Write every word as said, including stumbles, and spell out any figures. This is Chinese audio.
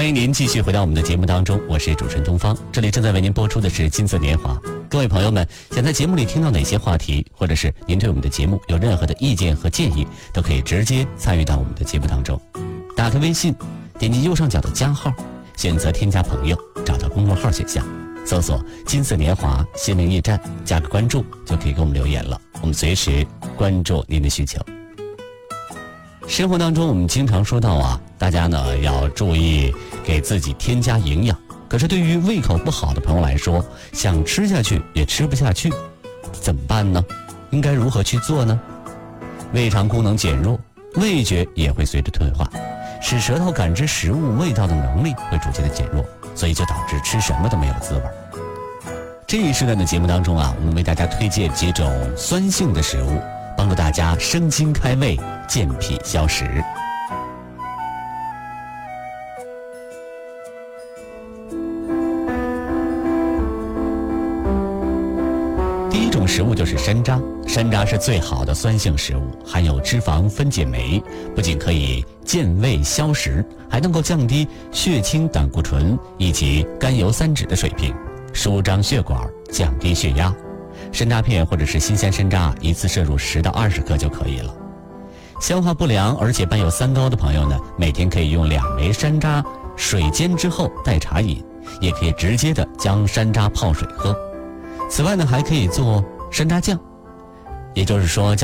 欢迎您继续回到我们的节目当中，我是主持人东方，这里正在为您播出的是金色年华。各位朋友们，想在节目里听到哪些话题，或者是您对我们的节目有任何的意见和建议，都可以直接参与到我们的节目当中。打开微信，点击右上角的加号，选择添加朋友，找到公众号选项，搜索金色年华心灵驿站，加个关注就可以给我们留言了，我们随时关注您的需求。生活当中我们经常说到啊，大家呢要注意给自己添加营养，可是对于胃口不好的朋友来说，想吃下去也吃不下去，怎么办呢？应该如何去做呢？胃肠功能减弱，味觉也会随着退化，使舌头感知食物味道的能力会逐渐的减弱，所以就导致吃什么都没有滋味。这一时段的节目当中啊，我们为大家推荐几种酸性的食物，帮助大家生津开胃，健脾消食。第一种食物就是山楂，山楂是最好的酸性食物，含有脂肪分解酶，不仅可以健胃消食，还能够降低血清胆固醇以及甘油三酯的水平，舒张血管，降低血压。山楂片或者是新鲜山楂，一次摄入十到二十克就可以了。消化不良而且伴有三高的朋友呢，每天可以用两枚山楂水煎之后代茶饮，也可以直接的将山楂泡水喝。此外呢，还可以做山楂酱，也就是说